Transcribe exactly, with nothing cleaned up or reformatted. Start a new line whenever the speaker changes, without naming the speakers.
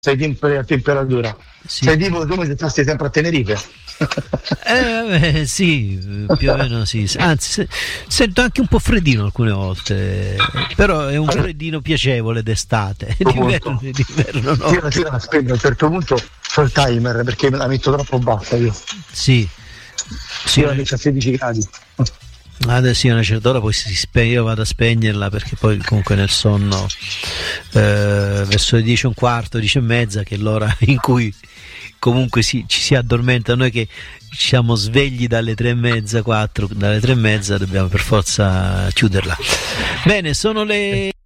sei tipo a temperatura?
Sì.
Sei tipo come se stessi sempre a Tenerife.
Eh, eh, sì, più o meno sì. Anzi, se, sento anche un po' freddino alcune volte, però è un freddino piacevole d'estate. D'inverno, d'inverno no.
Io la sera la spendo a un certo punto c'ho il timer perché me la metto troppo bassa io.
Sì. Sì,
Io la metto a sedici gradi.
adesso a una certa ora poi si spe- io vado a spegnerla perché poi comunque nel sonno eh, verso le dieci e un quarto, dieci e mezza, che è l'ora in cui comunque si, ci si addormenta. Noi che siamo svegli dalle tre e mezza, quattro, dalle tre e mezza dobbiamo per forza chiuderla. Bene, sono le